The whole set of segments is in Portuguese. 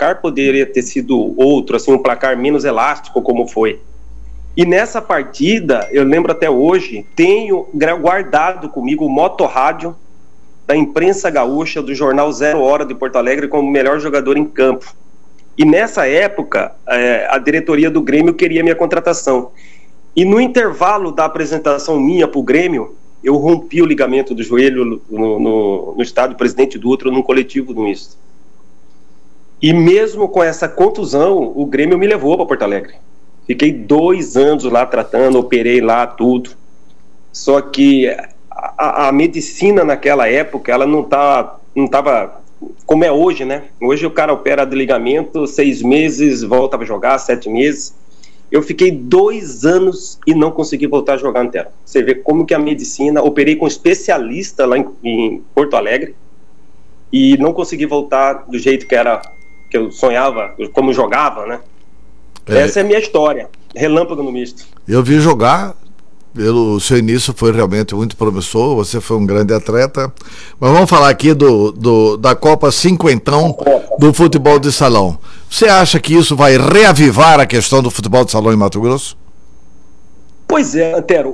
placar poderia ter sido outro, assim, um placar menos elástico como foi. E nessa partida, eu lembro até hoje, tenho guardado comigo o motorrádio da imprensa gaúcha do jornal 0 Hora de Porto Alegre como melhor jogador em campo. E nessa época, a diretoria do Grêmio queria minha contratação. E no intervalo da apresentação minha para o Grêmio, eu rompi o ligamento do joelho no estádio Presidente Dutra, num coletivo do misto. E mesmo com essa contusão, o Grêmio me levou para Porto Alegre. Fiquei 2 anos lá tratando, operei lá tudo. Só que a medicina naquela época, ela não estava como é hoje, né? Hoje o cara opera de ligamento, 6 meses, volta a jogar, 7 meses. Eu fiquei 2 anos e não consegui voltar a jogar inteiro. Você vê como que a medicina... Operei com um especialista lá em Porto Alegre e não consegui voltar do jeito que eu sonhava, como jogava, né? Essa é a minha história. Relâmpago no misto. Eu vi jogar... O seu início foi realmente muito promissor, você foi um grande atleta. Mas vamos falar aqui da Copa Cinquentão do futebol de salão. Você acha que isso vai reavivar a questão do futebol de salão em Mato Grosso? Pois é, Antero.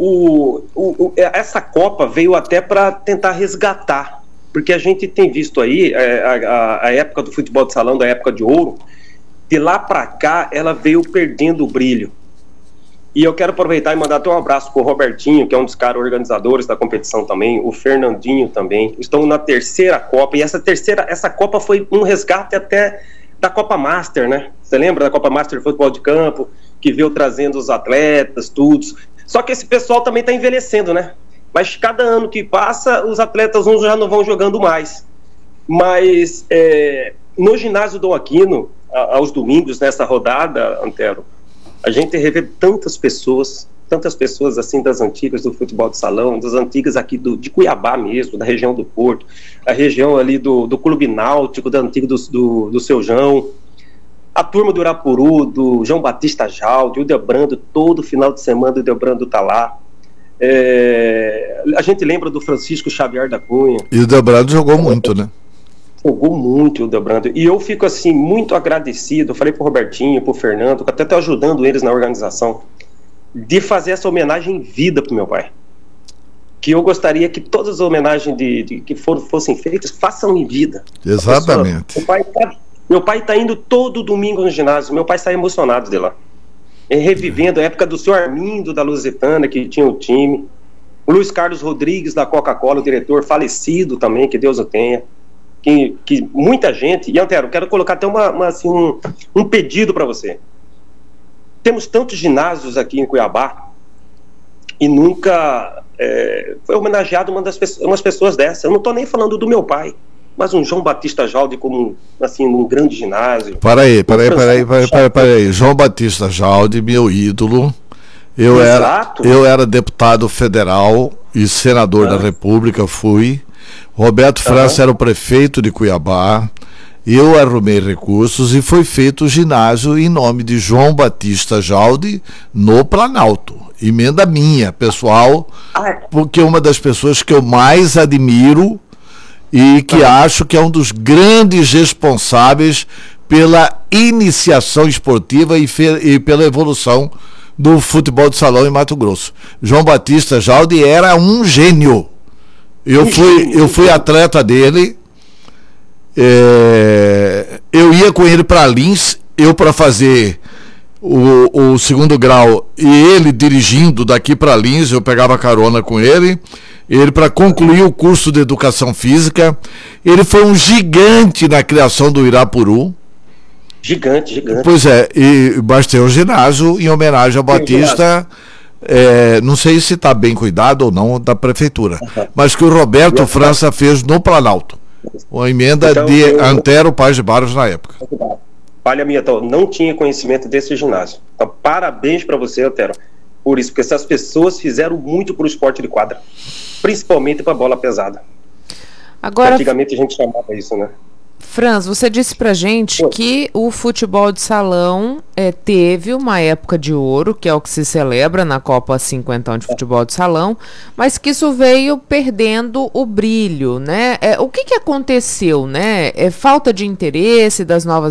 Essa Copa veio até para tentar resgatar, porque a gente tem visto aí a época do futebol de salão, da época de ouro, de lá para cá ela veio perdendo o brilho. E eu quero aproveitar e mandar até um abraço para o Robertinho, que é um dos caras organizadores da competição também, o Fernandinho também. Estão na terceira Copa, e essa Copa foi um resgate até da Copa Master, né? Você lembra da Copa Master de futebol de campo, que veio trazendo os atletas, tudo. Só que esse pessoal também está envelhecendo, né? Mas cada ano que passa, os atletas uns já não vão jogando mais. Mas no ginásio Dom Aquino, aos domingos, nessa rodada, Antero, a gente revê tantas pessoas assim das antigas do futebol de salão, das antigas aqui de Cuiabá mesmo, da região do Porto, a região ali do Clube Náutico, da antiga do Seu João, a turma do Irapuru, do João Batista Jaldi, o Delbrando, todo final de semana o Delbrando tá lá. A gente lembra do Francisco Xavier da Cunha. E o Delbrando jogou muito, né? Jogou muito o Delbrando. E eu fico assim muito agradecido. Eu falei pro Robertinho, pro Fernando, que até tô ajudando eles na organização, de fazer essa homenagem em vida pro meu pai. Que eu gostaria que todas as homenagens que fossem feitas, façam em vida. Exatamente. Meu pai tá indo todo domingo no ginásio. Meu pai está emocionado de lá. Revivendo a época do senhor Armindo da Lusitana, que tinha o time. O Luiz Carlos Rodrigues da Coca-Cola, o diretor falecido também, que Deus o tenha. Que muita gente... E, Antero, quero colocar até um pedido para você. Temos tantos ginásios aqui em Cuiabá e nunca foi homenageado umas pessoas dessas. Eu não estou nem falando do meu pai, mas um João Batista Jaldi como, assim, num grande ginásio. Para aí. João Batista Jaldi, meu ídolo. Eu era deputado federal e senador da República, fui. Roberto França era o prefeito de Cuiabá, eu arrumei recursos e foi feito o ginásio em nome de João Batista Jaldi no Planalto. Emenda minha, pessoal, porque é uma das pessoas que eu mais admiro e que acho que é um dos grandes responsáveis pela iniciação esportiva e pela evolução do futebol de salão em Mato Grosso. João Batista Jaldi era um gênio. Eu fui atleta dele, eu ia com ele para Lins, eu para fazer o segundo grau e ele dirigindo daqui para Lins, eu pegava carona com ele para concluir o curso de educação física. Ele foi um gigante na criação do Irapuru. Gigante. Pois é, mas tem um ginásio em homenagem ao Batista. Não sei se está bem cuidado ou não da prefeitura, mas que o Roberto França fez no Planalto, uma emenda de Antero Paz de Barros na época. Olha, minha, não tinha conhecimento desse ginásio. Então, parabéns para você, Antero, por isso, porque essas pessoas fizeram muito para o esporte de quadra, principalmente para a bola pesada. Agora, antigamente a gente chamava isso, né? Franz, você disse pra gente que o futebol de salão teve uma época de ouro, que é o que se celebra na Copa Cinquentão de futebol de salão, mas que isso veio perdendo o brilho, né? O que aconteceu, né? Falta de interesse das novas